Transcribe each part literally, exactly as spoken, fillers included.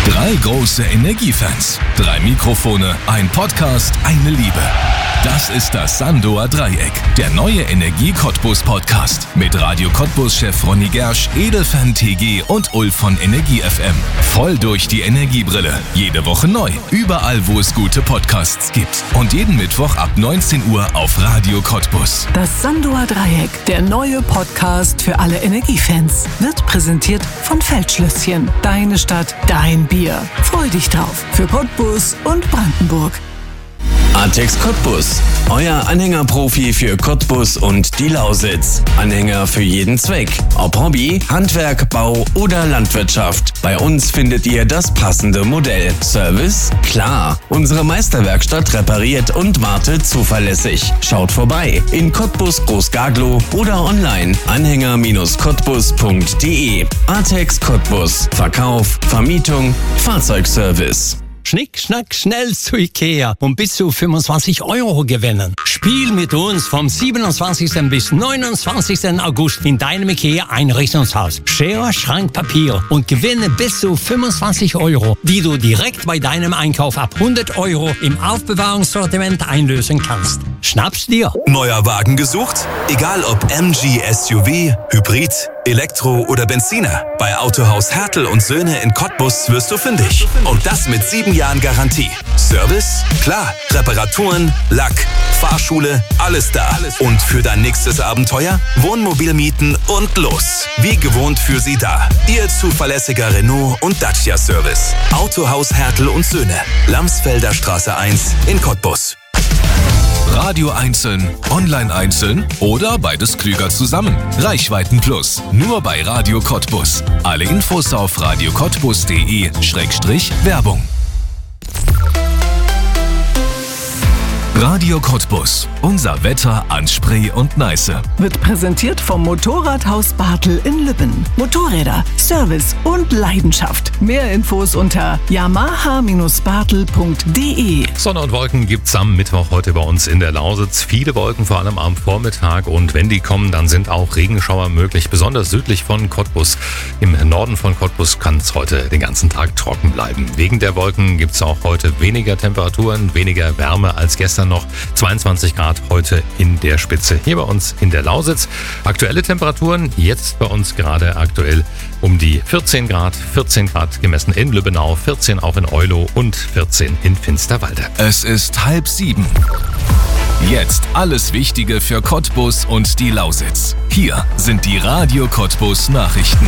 Drei große Energiefans, drei Mikrofone, ein Podcast, eine Liebe. Das ist das Sandoer Dreieck, der neue Energie-Cottbus-Podcast mit Radio Cottbus-Chef Ronny Gersch, Edelfan T G und Ulf von Energie F M. Voll durch die Energiebrille. Jede Woche neu. Überall, wo es gute Podcasts gibt. Und jeden Mittwoch ab neunzehn Uhr auf Radio Cottbus. Das Sandoer Dreieck, der neue Podcast für alle Energiefans, wird präsentiert von Feldschlösschen. Deine Stadt, dein Bier. Freu dich drauf. Für Cottbus und Brandenburg. Artex Cottbus, euer Anhängerprofi für Cottbus und die Lausitz. Anhänger für jeden Zweck. Ob Hobby, Handwerk, Bau oder Landwirtschaft. Bei uns findet ihr das passende Modell. Service? Klar. Unsere Meisterwerkstatt repariert und wartet zuverlässig. Schaut vorbei in Cottbus Großgaglow oder online anhänger Cottbus punkt de. Artex Cottbus. Verkauf, Vermietung, Fahrzeugservice. Schnick, schnack, schnell zu Ikea und bis zu fünfundzwanzig Euro gewinnen. Spiel mit uns vom siebenundzwanzigsten bis neunundzwanzigsten August in deinem Ikea Einrichtungshaus. Schere, Schrank, Papier und gewinne bis zu fünfundzwanzig Euro, die du direkt bei deinem Einkauf ab hundert Euro im Aufbewahrungssortiment einlösen kannst. Schnapp's dir. Neuer Wagen gesucht? Egal ob M G, S U V, Hybrid, Elektro oder Benziner. Bei Autohaus Hertel und Söhne in Cottbus wirst du fündig. Und das mit sieben Jahren Garantie. Service? Klar. Reparaturen, Lack, Fahrschule, alles da. Und für dein nächstes Abenteuer? Wohnmobil mieten und los. Wie gewohnt für sie da. Ihr zuverlässiger Renault und Dacia Service. Autohaus Hertel und Söhne. Lamsfelder Straße eins in Cottbus. Radio einzeln, online einzeln oder beides klüger zusammen. Reichweiten Plus, nur bei Radio Cottbus. Alle Infos auf radio cottbus punkt de Schrägstrich Werbung. Radio Cottbus, unser Wetter an Spree und Neiße. Wird präsentiert vom Motorradhaus Bartel in Lübben. Motorräder, Service und Leidenschaft. Mehr Infos unter yamaha Bartel punkt de. Sonne und Wolken gibt's am Mittwoch heute bei uns in der Lausitz. Viele Wolken, vor allem am Vormittag. Und wenn die kommen, dann sind auch Regenschauer möglich, besonders südlich von Cottbus. Im Norden von Cottbus kann es heute den ganzen Tag trocken bleiben. Wegen der Wolken gibt's auch heute weniger Temperaturen, weniger Wärme als gestern noch. zweiundzwanzig Grad heute in der Spitze hier bei uns in der Lausitz. Aktuelle Temperaturen jetzt bei uns gerade aktuell um die vierzehn Grad. vierzehn Grad gemessen in Lübbenau, vierzehn auch in Eulow und vierzehn in Finsterwalde. Es ist halb sieben. Jetzt alles Wichtige für Cottbus und die Lausitz. Hier sind die Radio Cottbus Nachrichten.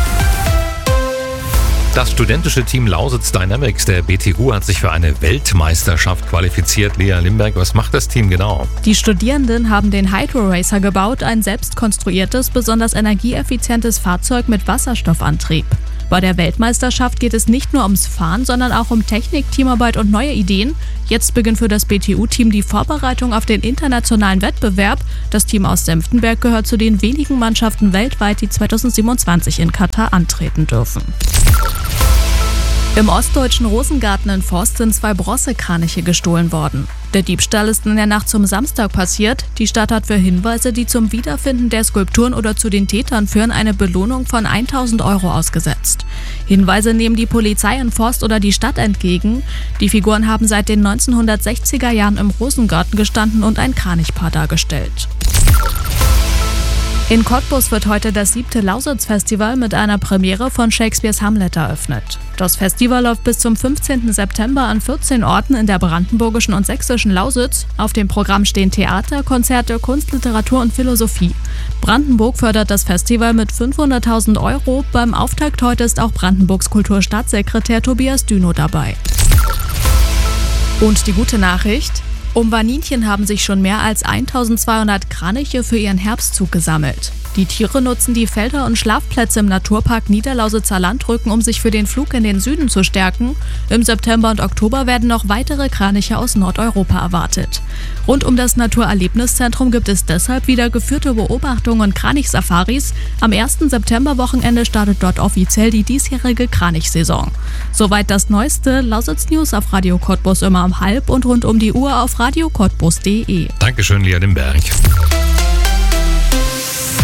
Das studentische Team Lausitz Dynamics der B T U hat sich für eine Weltmeisterschaft qualifiziert. Lea Limberg, was macht das Team genau? Die Studierenden haben den Hydro Racer gebaut, ein selbst konstruiertes, besonders energieeffizientes Fahrzeug mit Wasserstoffantrieb. Bei der Weltmeisterschaft geht es nicht nur ums Fahren, sondern auch um Technik, Teamarbeit und neue Ideen. Jetzt beginnt für das B T U-Team die Vorbereitung auf den internationalen Wettbewerb. Das Team aus Senftenberg gehört zu den wenigen Mannschaften weltweit, die zweitausendsiebenundzwanzig in Katar antreten dürfen. Im ostdeutschen Rosengarten in Forst sind zwei Bronzekraniche gestohlen worden. Der Diebstahl ist in der Nacht zum Samstag passiert. Die Stadt hat für Hinweise, die zum Wiederfinden der Skulpturen oder zu den Tätern führen, eine Belohnung von tausend Euro ausgesetzt. Hinweise nehmen die Polizei in Forst oder die Stadt entgegen. Die Figuren haben seit den neunzehnhundertsechziger Jahren im Rosengarten gestanden und ein Kranichpaar dargestellt. In Cottbus wird heute das siebte Lausitz-Festival mit einer Premiere von Shakespeares Hamlet eröffnet. Das Festival läuft bis zum fünfzehnten September an vierzehn Orten in der brandenburgischen und sächsischen Lausitz. Auf dem Programm stehen Theater, Konzerte, Kunst, Literatur und Philosophie. Brandenburg fördert das Festival mit fünfhunderttausend Euro. Beim Auftakt heute ist auch Brandenburgs Kulturstaatssekretär Tobias Dünow dabei. Und die gute Nachricht: Um Vaninchen haben sich schon mehr als eintausendzweihundert Kraniche für ihren Herbstzug gesammelt. Die Tiere nutzen die Felder und Schlafplätze im Naturpark Niederlausitzer Landrücken, um sich für den Flug in den Süden zu stärken. Im September und Oktober werden noch weitere Kraniche aus Nordeuropa erwartet. Rund um das Naturerlebniszentrum gibt es deshalb wieder geführte Beobachtungen und Kranichsafaris. Am ersten Septemberwochenende startet dort offiziell die diesjährige Kranichsaison. Soweit das neueste Lausitz News auf Radio Cottbus immer um halb und rund um die Uhr auf radio cottbus punkt de. Dankeschön, Lea Limberg.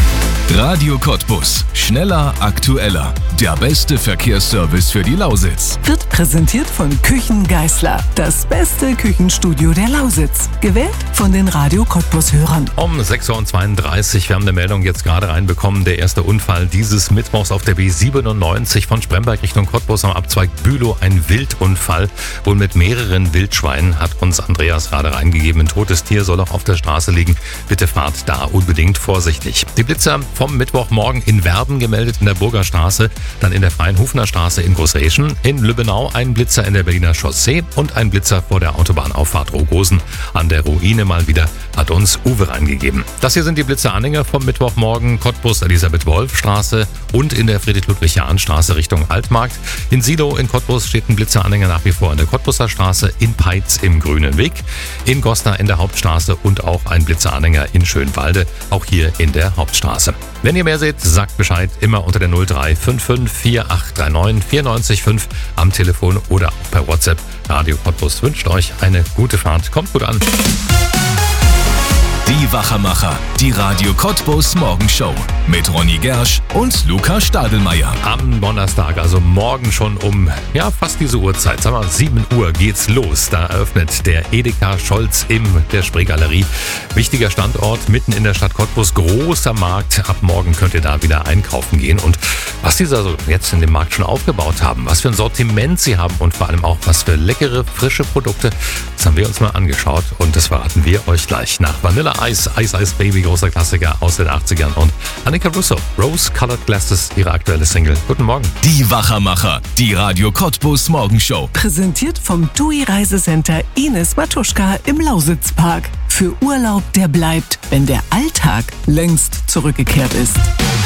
Radio Cottbus. Schneller, aktueller. Der beste Verkehrsservice für die Lausitz. Wird präsentiert von Küchen Geisler. Das beste Küchenstudio der Lausitz. Gewählt von den Radio Cottbus-Hörern. Um sechs Uhr zweiunddreißig, wir haben eine Meldung jetzt gerade reinbekommen. Der erste Unfall dieses Mittwochs auf der B siebenundneunzig von Spremberg Richtung Cottbus am Abzweig Bülow. Ein Wildunfall. Wohl mit mehreren Wildschweinen, hat uns Andreas gerade reingegeben. Ein totes Tier soll auch auf der Straße liegen. Bitte fahrt da unbedingt vorsichtig. Die Blitzer vom Mittwochmorgen in Werben gemeldet in der Burgerstraße, dann in der Freien Hufner Straße in Großreschen, in Lübbenau ein Blitzer in der Berliner Chaussee und ein Blitzer vor der Autobahnauffahrt Rogosen. An der Ruine mal wieder, hat uns Uwe reingegeben. Das hier sind die Blitzeranhänger vom Mittwochmorgen. Cottbus Elisabeth-Wolf-Straße und in der Friedrich-Ludwig-Jahn-Straße Richtung Altmarkt. In Silow in Cottbus steht ein Blitzeranhänger nach wie vor in der Cottbuser Straße, in Peitz im Grünen Weg, in Goslar in der Hauptstraße und auch ein Blitzeranhänger in Schönwalde, auch hier in der Hauptstraße. Wenn ihr mehr seht, sagt Bescheid, immer unter der null drei fünf fünf vier acht drei neun vier neun fünf am Telefon oder auch per WhatsApp. Radio Cottbus wünscht euch eine gute Fahrt. Kommt gut an. Die Wachermacher, die Radio Cottbus Morgenshow mit Ronny Gersch und Luca Stadelmeier. Am Donnerstag, also morgen schon um ja fast diese Uhrzeit, sagen wir sieben Uhr geht's los. Da eröffnet der Edeka Scholz in der Spreegalerie. Wichtiger Standort mitten in der Stadt Cottbus, großer Markt. Ab morgen könnt ihr da wieder einkaufen gehen. Und was die also jetzt in dem Markt schon aufgebaut haben, was für ein Sortiment sie haben und vor allem auch was für leckere, frische Produkte, das haben wir uns mal angeschaut und das verraten wir euch gleich nach Vanilla Ice, Ice Ice Baby, großer Klassiker aus den achtzigern und Annika Russo, Rose Colored Glasses, ihre aktuelle Single. Guten Morgen. Die Wachermacher, die Radio Cottbus Morgenshow. Präsentiert vom T U I Reisecenter Ines Matuschka im Lausitzpark. Für Urlaub, der bleibt, wenn der Alltag längst zurückgekehrt ist.